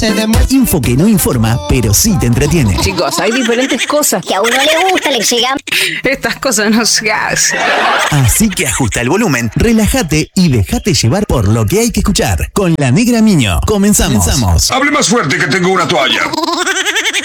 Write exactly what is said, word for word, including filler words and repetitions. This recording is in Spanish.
Info que no informa, pero sí te entretiene. Chicos, hay diferentes cosas que a uno le gusta, le llegan. Estas cosas no se hacen. Así que ajusta el volumen, relájate y déjate llevar por lo que hay que escuchar. Con la Negra Miño. Comenzamos. Comenzamos. Hable más fuerte que tengo una toalla.